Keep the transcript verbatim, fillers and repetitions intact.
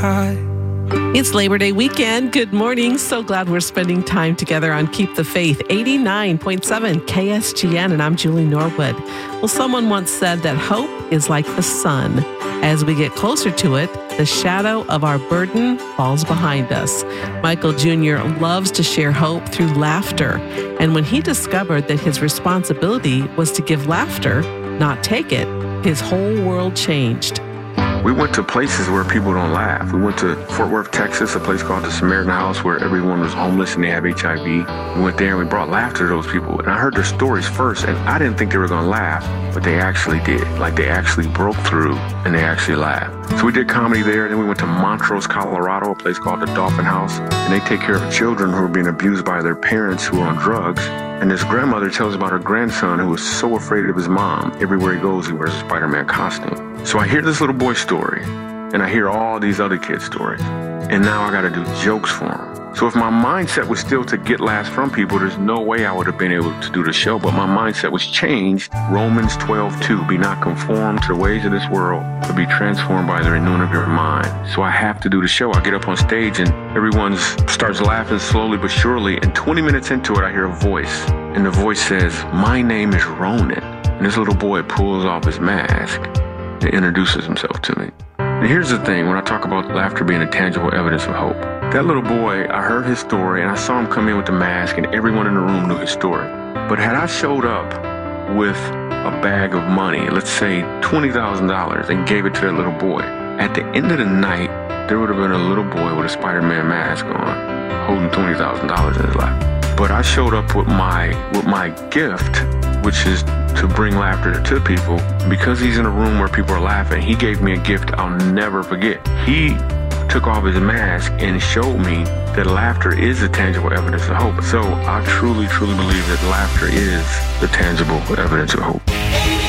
It's Labor Day weekend. Good morning. So glad we're spending time together on Keep the Faith, eighty-nine point seven K S G N, and I'm Julie Norwood. Well, someone once said that hope is like the sun. As we get closer to it, the shadow of our burden falls behind us. Michael Junior loves to share hope through laughter, and when he discovered that his responsibility was to give laughter, not take it, his whole world changed. We went to places where people don't laugh. We went to Fort Worth, Texas, a place called the Samaritan House where everyone was homeless and they have H I V. We went there and we brought laughter to those people. And I heard their stories first, and I didn't think they were going to laugh, but they actually did. Like, they actually broke through and they actually laughed. So we did comedy there. Then we went to Montrose, Colorado, a place called the Dolphin House. And they take care of children who are being abused by their parents who are on drugs. And this grandmother tells about her grandson who was so afraid of his mom. Everywhere he goes, he wears a Spider-Man costume. So I hear this little boy's story, and I hear all these other kids' stories. And now I got to do jokes for them. So if my mindset was still to get laughs from people, there's no way I would have been able to do the show. But my mindset was changed. Romans twelve two, be not conformed to the ways of this world, but be transformed by the renewing of your mind. So I have to do the show. I get up on stage and everyone starts laughing slowly but surely. And twenty minutes into it, I hear a voice. And the voice says, my name is Ronan. And this little boy pulls off his mask and introduces himself to me. And here's the thing, when I talk about laughter being a tangible evidence of hope, that little boy, I heard his story and I saw him come in with the mask and everyone in the room knew his story. But had I showed up with a bag of money, let's say twenty thousand dollars, and gave it to that little boy, at the end of the night, there would have been a little boy with a Spider-Man mask on, holding twenty thousand dollars in his lap. But I showed up with my with my gift, which is to bring laughter to people. Because he's in a room where people are laughing, he gave me a gift I'll never forget. He took off his mask and showed me that laughter is a tangible evidence of hope. So I truly, truly believe that laughter is the tangible evidence of hope.